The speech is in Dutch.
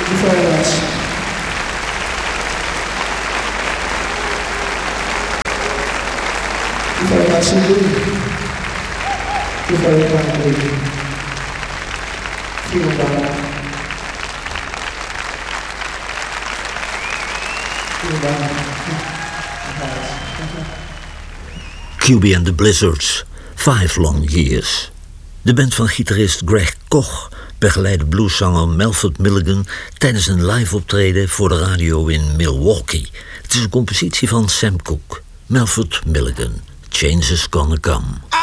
you very much. Thank you very much indeed. Thank you very kindly. Vielen Dank. Vielen Dank. QB and the Blizzards, 5 long years. De band van gitarist Greg Koch begeleidde blueszanger Melford Milligan tijdens een live optreden voor de radio in Milwaukee. Het is een compositie van Sam Cooke. Melford Milligan, Change is Gonna Come.